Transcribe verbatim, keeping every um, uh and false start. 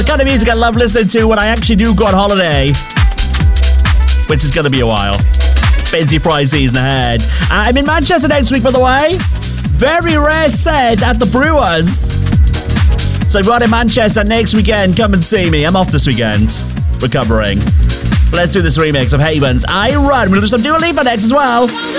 The kind of music I love listening to when I actually do go on holiday, which is going to be a while. Busy prize season ahead. Uh, I'm in Manchester next week, by the way. Very rare set at the Brewers. So if you're out in Manchester next weekend, come and see me. I'm off this weekend, recovering. But let's do this remix of Haven's I Run. We'll do some Dua Lipa next as well.